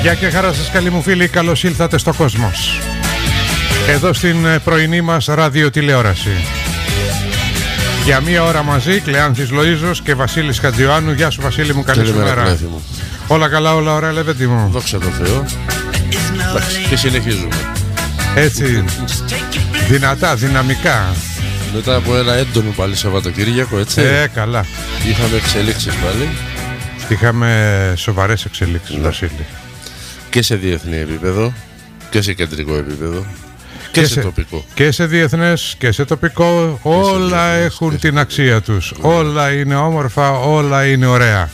Γεια και χαρά σας καλοί μου φίλοι, καλώς ήλθατε στο Κόσμος. Εδώ στην πρωινή μας ραδιοτηλεόραση. Για μία ώρα μαζί, Κλεάνθης Λοΐζος και Βασίλης Χατζιωάννου. Γεια σου Βασίλη μου, καλή σου μέρα. Όλα καλά, όλα ωραία Λεβέντη μου. Δόξα τω Θεώ. Και συνεχίζουμε. Έτσι, δυνατά, δυναμικά. Μετά από ένα έντονο πάλι Σαββατοκύριακο, έτσι. Καλά. Είχαμε εξελίξεις πάλι. Είχαμε σοβαρές εξελίξεις, Βασίλη. Και σε διεθνή επίπεδο και σε κεντρικό επίπεδο και σε τοπικό. Και σε διεθνές και σε τοπικό, όλα έχουν την αξία τους. Όλα είναι όμορφα, όλα είναι ωραία.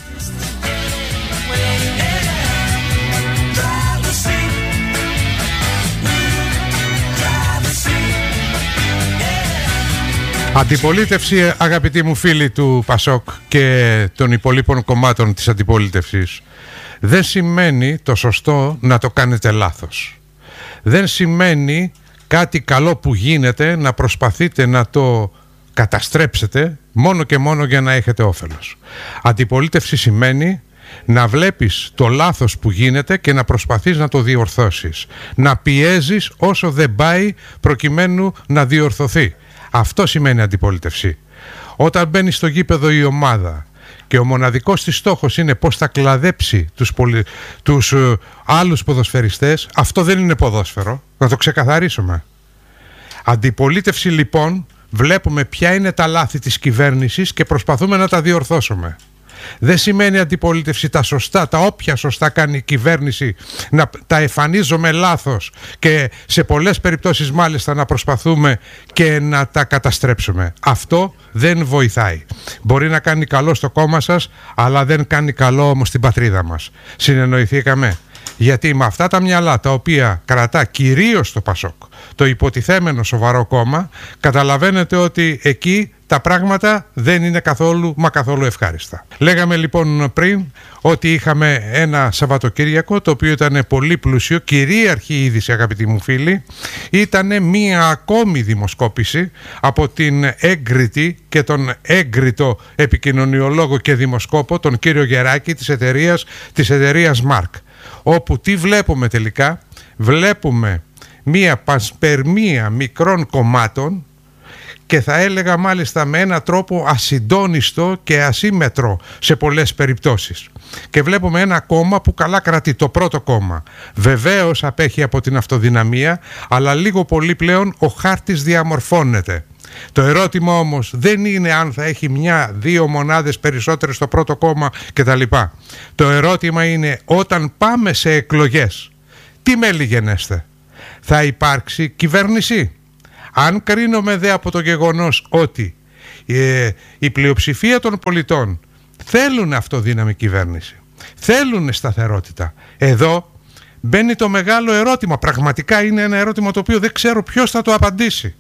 Αντιπολίτευση, αγαπητοί μου φίλοι του Πασόκ και των υπολείπων κομμάτων της αντιπολίτευσης, δεν σημαίνει το σωστό να το κάνετε λάθος. Δεν σημαίνει κάτι καλό που γίνεται να προσπαθείτε να το καταστρέψετε μόνο και μόνο για να έχετε όφελος. Αντιπολίτευση σημαίνει να βλέπεις το λάθος που γίνεται και να προσπαθείς να το διορθώσεις. Να πιέζεις όσο δεν πάει προκειμένου να διορθωθεί. Αυτό σημαίνει αντιπολίτευση. Όταν μπαίνει στο γήπεδο η ομάδα και ο μοναδικός της στόχος είναι πώς θα κλαδέψει τους άλλους ποδοσφαιριστές, αυτό δεν είναι ποδόσφαιρο, να το ξεκαθαρίσουμε. Αντιπολίτευση λοιπόν, βλέπουμε ποια είναι τα λάθη της κυβέρνησης και προσπαθούμε να τα διορθώσουμε. Δεν σημαίνει αντιπολίτευση τα σωστά, τα όποια σωστά κάνει η κυβέρνηση να τα εμφανίζουμε λάθος και σε πολλές περιπτώσεις μάλιστα να προσπαθούμε και να τα καταστρέψουμε. Αυτό δεν βοηθάει. Μπορεί να κάνει καλό στο κόμμα σας, αλλά δεν κάνει καλό όμως στην πατρίδα μας. Συνεννοηθήκαμε? Γιατί με αυτά τα μυαλά τα οποία κρατά κυρίως το Πασόκ, το υποτιθέμενο σοβαρό κόμμα, καταλαβαίνετε ότι εκεί τα πράγματα δεν είναι καθόλου μα καθόλου ευχάριστα. Λέγαμε λοιπόν πριν ότι είχαμε ένα Σαββατοκύριακο το οποίο ήταν πολύ πλούσιο. Κυρίαρχη είδηση, αγαπητοί μου φίλοι, ήταν μία ακόμη δημοσκόπηση από την έγκριτη και τον έγκριτο επικοινωνιολόγο και δημοσκόπο, τον κύριο Γεράκη της εταιρείας Μάρκ, όπου τι βλέπουμε τελικά? Βλέπουμε μία πασπερμία μικρών κομμάτων και θα έλεγα μάλιστα με έναν τρόπο ασυντόνιστο και ασύμμετρο σε πολλές περιπτώσεις. Και βλέπουμε ένα κόμμα που καλά κρατεί, το πρώτο κόμμα. Βεβαίως απέχει από την αυτοδυναμία, αλλά λίγο πολύ πλέον ο χάρτης διαμορφώνεται. Το ερώτημα όμως δεν είναι αν θα έχει μια-δύο μονάδες περισσότερες στο πρώτο κόμμα κτλ. Το ερώτημα είναι όταν πάμε σε εκλογές, τι μέλη γενέστε? Θα υπάρξει κυβέρνηση? Αν κρίνουμε δε από το γεγονός ότι η πλειοψηφία των πολιτών θέλουν αυτοδύναμη κυβέρνηση, θέλουν σταθερότητα, εδώ μπαίνει το μεγάλο ερώτημα. Πραγματικά είναι ένα ερώτημα το οποίο δεν ξέρω ποιος θα το απαντήσει.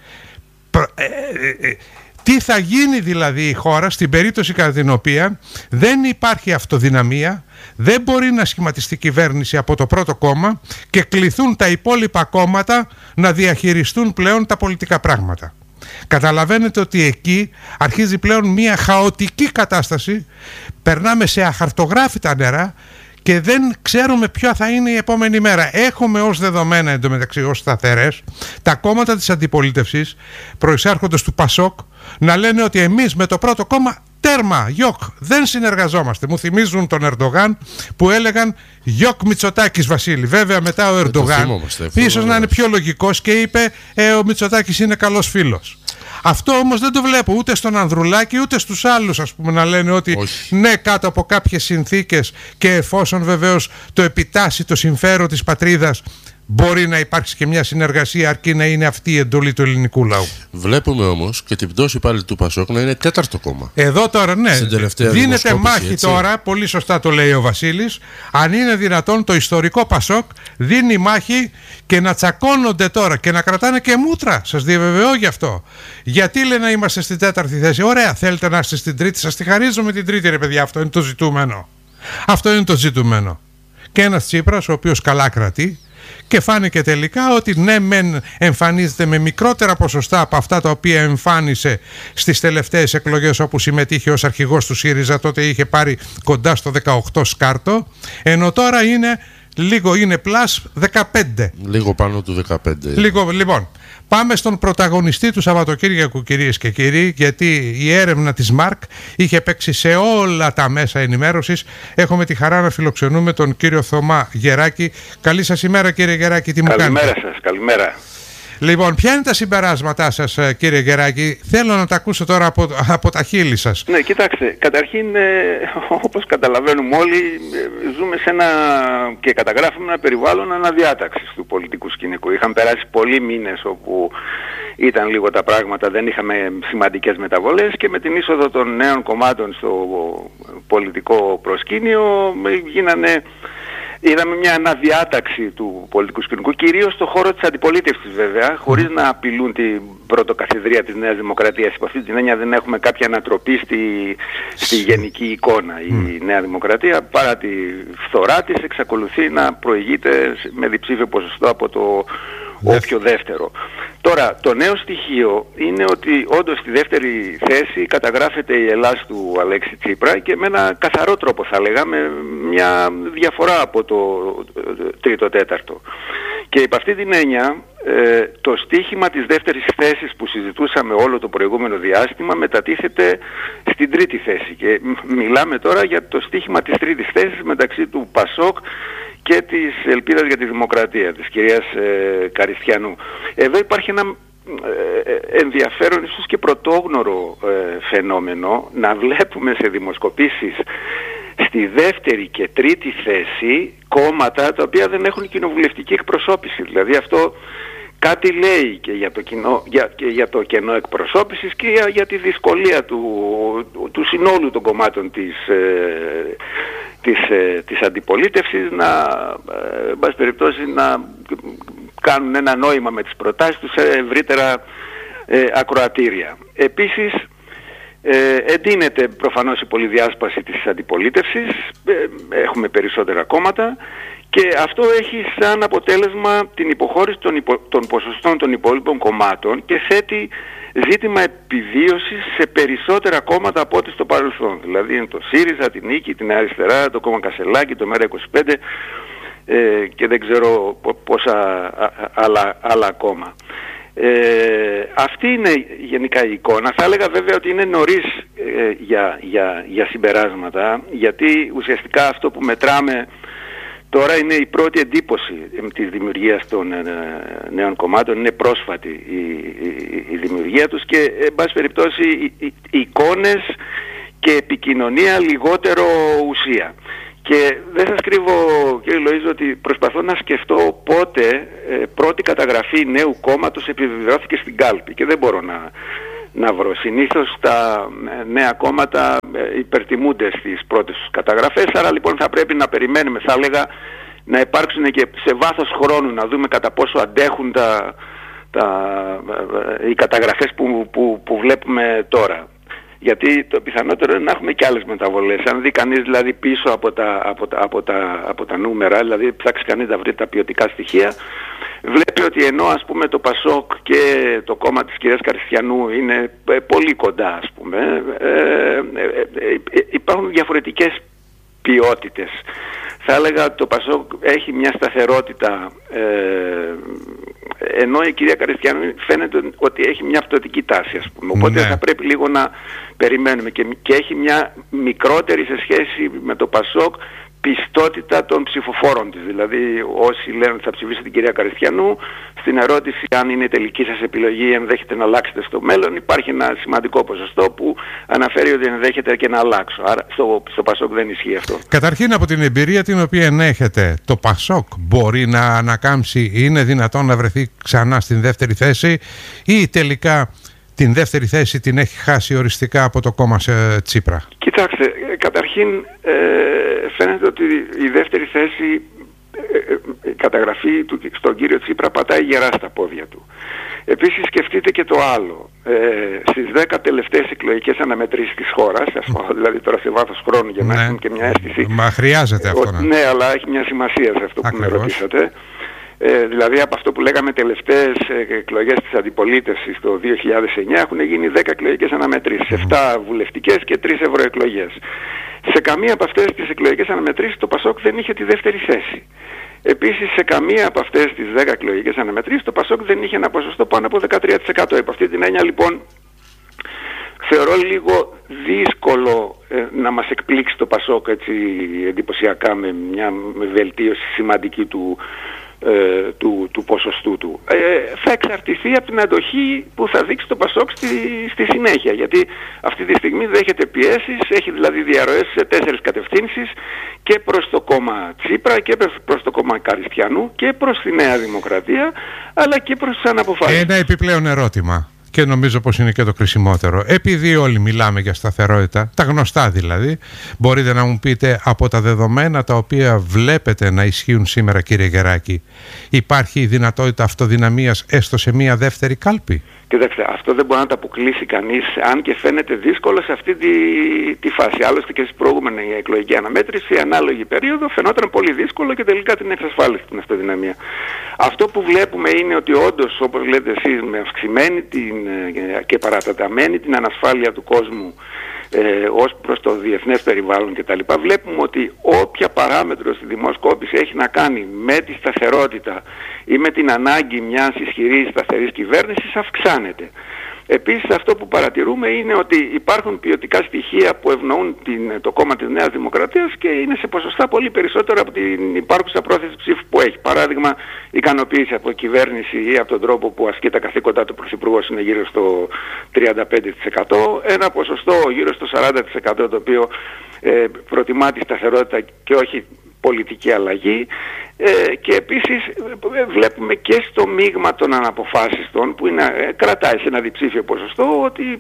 Τι θα γίνει δηλαδή η χώρα στην περίπτωση κατά την οποία δεν υπάρχει αυτοδυναμία, δεν μπορεί να σχηματιστεί κυβέρνηση από το πρώτο κόμμα και κληθούν τα υπόλοιπα κόμματα να διαχειριστούν πλέον τα πολιτικά πράγματα. Καταλαβαίνετε ότι εκεί αρχίζει πλέον μια χαοτική κατάσταση, περνάμε σε αχαρτογράφητα νερά και δεν ξέρουμε ποια θα είναι η επόμενη μέρα. Έχουμε ως δεδομένα εντωμεταξύ, ως σταθερές, τα κόμματα της αντιπολίτευσης προεξάρχοντος του Πασόκ να λένε ότι εμείς με το πρώτο κόμμα τέρμα, γιοκ, δεν συνεργαζόμαστε. Μου θυμίζουν τον Ερντογάν που έλεγαν γιοκ Μητσοτάκης Βασίλη. Βέβαια μετά ο Ερντογάν ίσως να είναι πιο λογικός και είπε ο Μητσοτάκης είναι καλός φίλος. Αυτό όμως δεν το βλέπω ούτε στον Ανδρουλάκη ούτε στους άλλους, ας πούμε, να λένε ότι ναι, κάτω από κάποιες συνθήκες και εφόσον βεβαίως το επιτάσσει το συμφέρον της πατρίδας μπορεί να υπάρξει και μια συνεργασία, αρκεί να είναι αυτή η εντολή του ελληνικού λαού. Βλέπουμε όμως και την πτώση πάλι του Πασόκ να είναι τέταρτο κόμμα. Εδώ τώρα ναι, δίνεται μάχη έτσι. Τώρα, πολύ σωστά το λέει ο Βασίλης, αν είναι δυνατόν το ιστορικό Πασόκ δίνει μάχη και να τσακώνονται τώρα και να κρατάνε και μούτρα. Σας διαβεβαιώ γι' αυτό. Γιατί λένε να είμαστε στην τέταρτη θέση? Ωραία, θέλετε να είστε στην τρίτη, σας τη χαρίζουμε την τρίτη ρε παιδιά, αυτό είναι το ζητούμενο. Αυτό είναι το ζητούμενο. Και ένας Τσίπρας ο οποίος καλά κρατεί. Και φάνηκε τελικά ότι ναι μεν εμφανίζεται με μικρότερα ποσοστά από αυτά τα οποία εμφάνισε στις τελευταίες εκλογές όπου συμμετείχε ως αρχηγός του ΣΥΡΙΖΑ, τότε είχε πάρει κοντά στο 18 σκάρτο, ενώ τώρα είναι λίγο είναι πλάς 15. Λίγο πάνω του 15. Λοιπόν, πάμε στον πρωταγωνιστή του Σαββατοκύριακου, κυρίες και κύριοι, γιατί η έρευνα της ΜΑΡΚ είχε παίξει σε όλα τα μέσα ενημέρωσης. Έχουμε τη χαρά να φιλοξενούμε τον κύριο Θωμά Γεράκη. Καλή σας ημέρα, κύριε Γεράκη, τι μου κάνετε? Καλημέρα σας, καλημέρα. Λοιπόν, ποια είναι τα συμπεράσματά σας, κύριε Γεράκη? Θέλω να τα ακούσω τώρα από τα χείλη σας. Ναι, κοιτάξτε, καταρχήν, όπως καταλαβαίνουμε όλοι, ζούμε σε ένα και καταγράφουμε ένα περιβάλλον αναδιάταξης του πολιτικού σκηνικού. Είχαν περάσει πολλοί μήνες όπου ήταν λίγο τα πράγματα, δεν είχαμε σημαντικές μεταβολές, και με την είσοδο των νέων κομμάτων στο πολιτικό προσκήνιο είδαμε μια αναδιάταξη του πολιτικού σκηνικού, κυρίως στον χώρο της αντιπολίτευσης βέβαια, χωρίς να απειλούν την πρωτοκαθεδρία της Νέας Δημοκρατίας. Υπό αυτή την έννοια δεν έχουμε κάποια ανατροπή στη γενική εικόνα. Η Νέα Δημοκρατία, παρά τη φθορά της, εξακολουθεί να προηγείται με διψήφιο ποσοστό από το όποιο δεύτερο. Τώρα, το νέο στοιχείο είναι ότι όντως στη δεύτερη θέση καταγράφεται η Ελλάς του Αλέξη Τσίπρα, και με ένα καθαρό τρόπο θα λέγαμε, μια διαφορά από το τρίτο-τέταρτο. Και υπ' αυτή την έννοια το στίχημα της δεύτερης θέσης που συζητούσαμε όλο το προηγούμενο διάστημα μετατίθεται στην τρίτη θέση, και μιλάμε τώρα για το στίχημα της τρίτης θέσης μεταξύ του ΠΑΣΟΚ και της Ελπίδας για τη Δημοκρατία, της κυρίας Καριστιανού. Εδώ υπάρχει ένα ενδιαφέρον, ίσως και πρωτόγνωρο φαινόμενο, να βλέπουμε σε δημοσκοπήσεις στη δεύτερη και τρίτη θέση κόμματα τα οποία δεν έχουν κοινοβουλευτική εκπροσώπηση. Δηλαδή αυτό κάτι λέει και για το, για το κενό εκπροσώπησης και για τη δυσκολία του συνόλου των κομμάτων της αντιπολίτευσης εν πάση περιπτώσει, να κάνουν ένα νόημα με τις προτάσεις τους σε ευρύτερα ακροατήρια. Επίσης, εντείνεται προφανώς η πολυδιάσπαση της αντιπολίτευσης, έχουμε περισσότερα κόμματα, και αυτό έχει σαν αποτέλεσμα την υποχώρηση των ποσοστών των υπόλοιπων κομμάτων και θέτει ζήτημα επιβίωσης σε περισσότερα κόμματα από ό,τι στο παρελθόν. Δηλαδή είναι το ΣΥΡΙΖΑ, την Νίκη, την Αριστερά, το κόμμα Κασελάκη, το ΜΕΡΑ25 και δεν ξέρω πόσα άλλα κόμμα. Αυτή είναι γενικά η εικόνα. Θα έλεγα βέβαια ότι είναι νωρίς για συμπεράσματα, γιατί ουσιαστικά αυτό που μετράμε τώρα είναι η πρώτη εντύπωση της δημιουργίας των νέων κομμάτων. Είναι πρόσφατη η δημιουργία τους και εν πάση περιπτώσει εικόνες και επικοινωνία, λιγότερο ουσία. Και δεν σας κρύβω, κύριε Λοΐζο, ότι προσπαθώ να σκεφτώ πότε πρώτη καταγραφή νέου κόμματος επιβεβαιώθηκε στην κάλπη, και δεν μπορώ να βρω. Συνήθως τα νέα κόμματα υπερτιμούνται στις πρώτες τους καταγραφές, άρα λοιπόν θα πρέπει να περιμένουμε, θα έλεγα, να υπάρξουν και σε βάθος χρόνου, να δούμε κατά πόσο αντέχουν οι καταγραφές που βλέπουμε τώρα. Γιατί το πιθανότερο είναι να έχουμε και άλλες μεταβολές. Αν δει κανείς δηλαδή πίσω από τα νούμερα, δηλαδή ψάξει κανείς να βρει τα ποιοτικά στοιχεία, βλέπει ότι ενώ ας πούμε το ΠΑΣΟΚ και το κόμμα της κυρίας Καριστιανού είναι πολύ κοντά, ας πούμε, υπάρχουν διαφορετικές ποιότητες. Θα έλεγα το ΠΑΣΟΚ έχει μια σταθερότητα, ενώ η κυρία Καριστιανού φαίνεται ότι έχει μια πτωτική τάση, ας πούμε. Οπότε θα πρέπει λίγο να περιμένουμε, και έχει μια μικρότερη σε σχέση με το ΠΑΣΟΚ πιστότητα των ψηφοφόρων της. Δηλαδή όσοι λένε ότι θα ψηφίσετε την κυρία Καριστιανού, στην ερώτηση αν είναι η τελική σας επιλογή, ενδέχεται να αλλάξετε στο μέλλον, υπάρχει ένα σημαντικό ποσοστό που αναφέρει ότι ενδέχεται και να αλλάξω. Άρα στο ΠΑΣΟΚ δεν ισχύει αυτό. Καταρχήν, από την εμπειρία την οποία ενέχεται, το ΠΑΣΟΚ μπορεί να ανακάμψει, είναι δυνατόν να βρεθεί ξανά στην δεύτερη θέση, ή τελικά την δεύτερη θέση την έχει χάσει οριστικά από το κόμμα Τσίπρα? Κοιτάξτε, καταρχήν φαίνεται ότι η δεύτερη θέση, η καταγραφή στον κύριο Τσίπρα πατάει γερά στα πόδια του. Επίσης σκεφτείτε και το άλλο. Στις 10 τελευταίες εκλογικές αναμετρήσεις της χώρας, δηλαδή τώρα σε βάθος χρόνου για να έχουμε και μια αίσθηση. Μα χρειάζεται αυτό. Ναι, αλλά έχει μια σημασία σε αυτό που με ρωτήσατε. Δηλαδή από αυτό που λέγαμε τελευταίες εκλογές της αντιπολίτευσης το 2009 έχουν γίνει 10 εκλογικές αναμετρήσεις, 7 βουλευτικές και 3 ευρωεκλογές. Σε καμία από αυτές τις εκλογικές αναμετρήσεις το ΠΑΣΟΚ δεν είχε τη δεύτερη θέση. Επίσης, σε καμία από αυτές τις 10 εκλογικές αναμετρήσεις το ΠΑΣΟΚ δεν είχε ένα ποσοστό πάνω από 13%. Υπό αυτή την έννοια, λοιπόν, θεωρώ λίγο δύσκολο να μας εκπλήξει το ΠΑΣΟΚ έτσι εντυπωσιακά με μια βελτίωση σημαντική του ποσοστού του. Θα εξαρτηθεί από την αντοχή που θα δείξει το ΠΑΣΟΚ στη συνέχεια, γιατί αυτή τη στιγμή δέχεται πιέσεις, έχει δηλαδή διαρροές σε 4 κατευθύνσεις, και προς το κόμμα Τσίπρα και προς το κόμμα Καριστιανού και προς τη Νέα Δημοκρατία, αλλά και προς τις αναποφάσεις. Ένα επιπλέον ερώτημα, και νομίζω πως είναι και το κρισιμότερο. Επειδή όλοι μιλάμε για σταθερότητα, τα γνωστά δηλαδή, μπορείτε να μου πείτε από τα δεδομένα τα οποία βλέπετε να ισχύουν σήμερα, κύριε Γεράκη, υπάρχει η δυνατότητα αυτοδυναμίας έστω σε μια δεύτερη κάλπη? Κοιτάξτε, αυτό δεν μπορεί να το αποκλείσει κανείς, αν και φαίνεται δύσκολο σε αυτή τη φάση. Άλλωστε και στην προηγούμενη εκλογική αναμέτρηση, η ανάλογη περίοδο φαινόταν πολύ δύσκολο και τελικά την εξασφάλισε την αυτοδυναμία. Αυτό που βλέπουμε είναι ότι όντως, όπως λέτε εσείς, με αυξημένη και παρατεταμένη την ανασφάλεια του κόσμου ως προς το διεθνές περιβάλλον κτλ., βλέπουμε ότι όποια παράμετρο στη δημοσκόπηση έχει να κάνει με τη σταθερότητα ή με την ανάγκη μιας ισχυρής σταθερής κυβέρνησης αυξάνεται. Επίσης, αυτό που παρατηρούμε είναι ότι υπάρχουν ποιοτικά στοιχεία που ευνοούν το κόμμα της Νέας Δημοκρατίας και είναι σε ποσοστά πολύ περισσότερο από την υπάρχουσα πρόθεση ψήφου που έχει. Παράδειγμα, ικανοποίηση από κυβέρνηση ή από τον τρόπο που ασκεί τα καθήκοντά του Πρωθυπουργός είναι γύρω στο 35%. Ένα ποσοστό γύρω στο 40% το οποίο προτιμά τη σταθερότητα και όχι πολιτική αλλαγή. Και επίσης βλέπουμε και στο μείγμα των αναποφάσιστων που κρατάει σε ένα διψήφιο ποσοστό ότι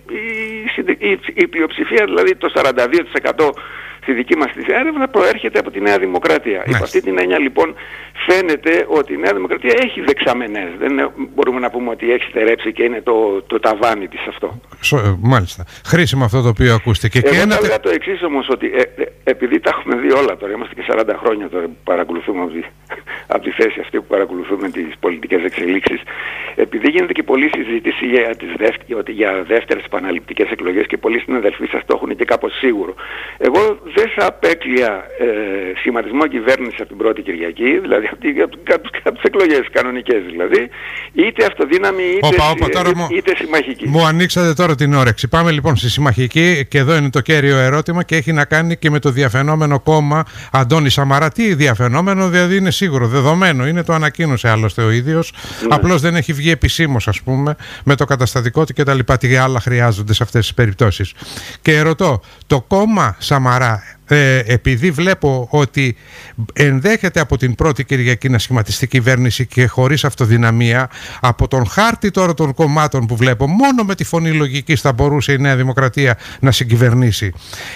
η πλειοψηφία, δηλαδή το 42% στη δική μας τη έρευνα, προέρχεται από τη Νέα Δημοκρατία. Υπό αυτή την έννοια, λοιπόν, φαίνεται ότι η Νέα Δημοκρατία έχει δεξαμενές. Δεν μπορούμε να πούμε ότι έχει στερέψει και είναι το ταβάνι της αυτό. Μάλιστα. Χρήσιμο αυτό το οποίο ακούστηκε. Εγώ θα έλεγα το εξής όμως, ότι επειδή τα έχουμε δει όλα τώρα, είμαστε και 40 χρόνια τώρα που παρακολουθούμε από τη θέση αυτή που παρακολουθούμε τις πολιτικές εξελίξεις, επειδή γίνεται και πολλή συζήτηση για δεύτερες επαναληπτικές εκλογές και πολλοί συναδελφοί σας το έχουν και κάπως σίγουρο. Εγώ δεν θα απέκλεια σχηματισμό κυβέρνησης από την πρώτη Κυριακή, δηλαδή από τις εκλογές κανονικές δηλαδή, είτε αυτοδύναμη είτε συμμαχική. Μου ανοίξατε τώρα την όρεξη. Πάμε λοιπόν στη συμμαχική, και εδώ είναι το κέριο ερώτημα και έχει να κάνει και με το διαφαινόμενο κόμμα Αντώνη Σαμαρά. Τι διαφαινόμενο, δηλαδή είναι σίγουρο, δεδομένο, είναι, το ανακοίνωσε άλλωστε ο ίδιος. Απλώς δεν έχει βγει επισήμως, ας πούμε, με το καταστατικό του κτλ. Τι άλλα χρειάζονται σε αυτές τις περιπτώσεις. Και ρωτώ, το κόμμα Σαμαρά, επειδή βλέπω ότι ενδέχεται από την πρώτη Κυριακή να σχηματιστεί κυβέρνηση και χωρίς αυτοδυναμία, από τον χάρτη τώρα των κομμάτων που βλέπω, μόνο με τη φωνή λογικής θα μπορούσε η Νέα Δημοκρατία να συγκυβερνήσει.